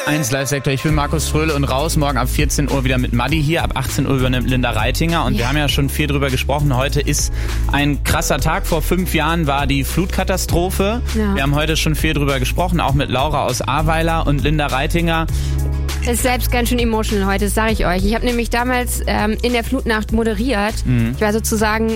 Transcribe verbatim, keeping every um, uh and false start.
eins Live-Sektor, ich bin Markus Fröhle und raus. Morgen ab vierzehn Uhr wieder mit Maddi hier. Ab achtzehn Uhr übernimmt Linda Reitinger. Und ja. wir haben ja schon viel drüber gesprochen. Heute ist ein krasser Tag. Vor fünf Jahren war die Flutkatastrophe. Ja. Wir haben heute schon viel drüber gesprochen, auch mit Laura aus Ahrweiler und Linda Reitinger. Ist selbst ganz schön emotional heute, das sage ich euch. Ich habe nämlich damals ähm, in der Flutnacht moderiert. Mhm. Ich war sozusagen